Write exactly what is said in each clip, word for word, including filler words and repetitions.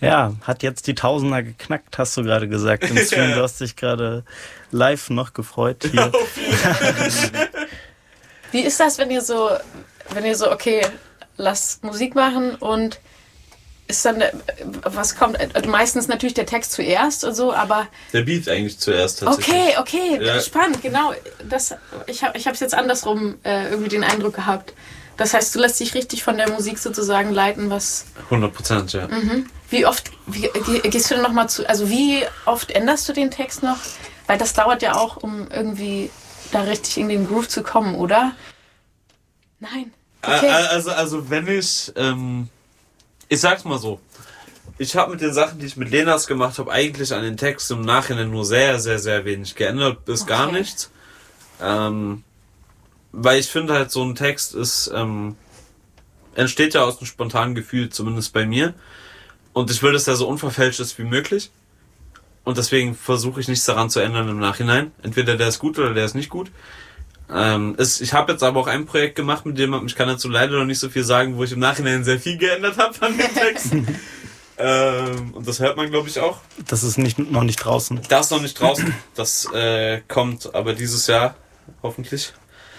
Ja, hat jetzt die Tausender geknackt, hast du gerade gesagt. Im Stream, du hast dich gerade live noch gefreut hier. Wie ist das, wenn ihr so, wenn ihr so, okay, lasst Musik machen und ist dann, was kommt, meistens natürlich der Text zuerst und so, aber... Der Beat eigentlich zuerst tatsächlich. Okay, okay, ja. Spannend, genau. Das, ich habe ich es jetzt andersrum äh, irgendwie den Eindruck gehabt. Das heißt, du lässt dich richtig von der Musik sozusagen leiten, was... hundert Prozent, ja. Mhm. Wie oft, wie, gehst du denn nochmal zu, also wie oft änderst du den Text noch? Weil das dauert ja auch, um irgendwie da richtig in den Groove zu kommen, oder? Nein. Okay. Also, also wenn ich... Ähm Ich sag's mal so, ich habe mit den Sachen, die ich mit Lenas gemacht habe, eigentlich an den Text im Nachhinein nur sehr, sehr, sehr wenig geändert, bis okay. gar nichts. Ähm, weil ich finde halt, so ein Text ist, ähm, entsteht ja aus einem spontanen Gefühl, zumindest bei mir. Und ich will, dass der so unverfälscht ist wie möglich. Und deswegen versuche ich nichts daran zu ändern im Nachhinein. Entweder der ist gut oder der ist nicht gut. Ähm, es, ich habe jetzt aber auch ein Projekt gemacht, mit dem ich kann dazu leider noch nicht so viel sagen, wo ich im Nachhinein sehr viel geändert habe an den Texten. ähm, und das hört man, glaube ich, auch. Das ist nicht, noch nicht draußen. Das ist noch nicht draußen. Das äh, kommt aber dieses Jahr, hoffentlich.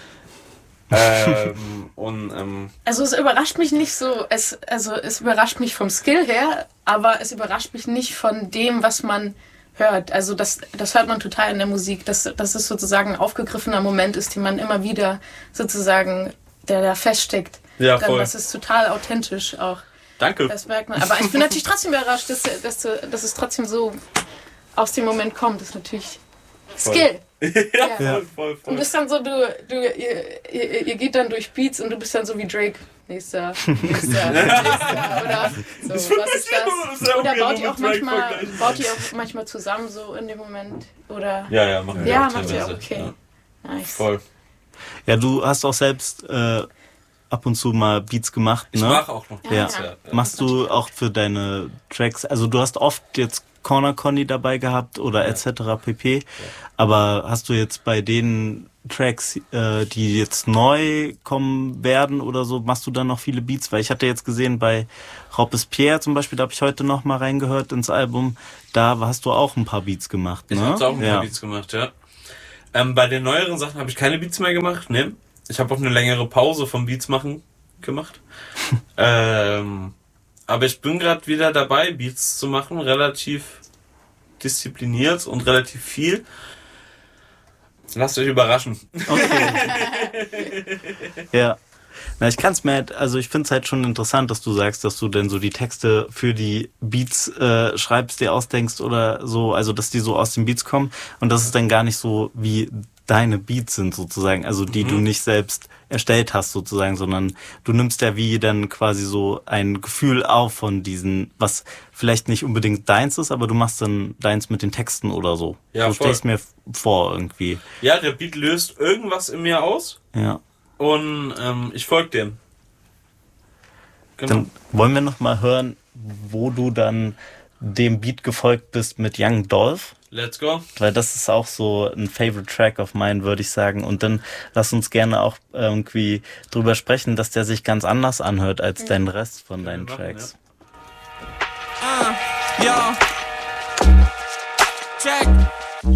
ähm, und, ähm, also es überrascht mich nicht so, es, also es überrascht mich vom Skill her, aber es überrascht mich nicht von dem, was man hört. Also das, das hört man total in der Musik, dass, dass es sozusagen ein aufgegriffener Moment ist, den man immer wieder sozusagen, der da feststeckt. Ja, Dann, voll. das ist total authentisch auch. Danke. Das merkt man. Aber ich bin natürlich trotzdem überrascht, dass, dass, dass es trotzdem so aus dem Moment kommt. Das ist natürlich Skill. ja, ja. Voll, voll, voll. Du bist dann so, du, du ihr, ihr, ihr geht dann durch Beats und du bist dann so wie Drake. Nächster, nächster, nächster, oder so, was ist das? Oder baut ihr auch manchmal, baut ihr auch manchmal zusammen so in dem Moment? Oder? Ja, ja, machen wir ja, auch macht ihr auch, teilweise. okay. Ja. Nice. Voll. Ja, du hast auch selbst äh, ab und zu mal Beats gemacht, ne? Ich mache auch noch Beats, ja. ja. ja. Machst du auch für deine Tracks, also du hast oft jetzt Corner Conny dabei gehabt oder ja. et cetera pp. Ja. Aber hast du jetzt bei den Tracks, äh, die jetzt neu kommen werden oder so, machst du dann noch viele Beats? Weil ich hatte jetzt gesehen, bei Robespierre zum Beispiel, da habe ich heute noch mal reingehört ins Album, da hast du auch ein paar Beats gemacht, ne? Ich habe auch ein ja. paar Beats gemacht, ja. Ähm, bei den neueren Sachen habe ich keine Beats mehr gemacht, ne? Ich habe auch eine längere Pause vom Beats machen gemacht. ähm, aber ich bin gerade wieder dabei, Beats zu machen, relativ diszipliniert und relativ viel. Lasst euch überraschen. Okay. ja. Na, ich kann's mir halt, also ich find's halt schon interessant, dass du sagst, dass du denn so die Texte für die Beats äh, schreibst, dir ausdenkst oder so, also dass die so aus den Beats kommen und dass es dann gar nicht so wie deine Beats sind sozusagen, also die mhm. du nicht selbst erstellt hast sozusagen, sondern du nimmst ja wie dann quasi so ein Gefühl auf von diesen, was vielleicht nicht unbedingt deins ist, aber du machst dann deins mit den Texten oder so. Ja, so voll. stehst mir vor irgendwie. Ja, der Beat löst irgendwas in mir aus. Ja. Und ähm, ich folge dem. Genau. Dann wollen wir noch mal hören, wo du dann dem Beat gefolgt bist mit Young Dolph. Let's go. Weil das ist auch so ein Favorite Track of mine, würde ich sagen. Und dann lass uns gerne auch irgendwie drüber sprechen, dass der sich ganz anders anhört als ja. dein Rest von deinen machen, Tracks. Ja. Uh, yo. Check.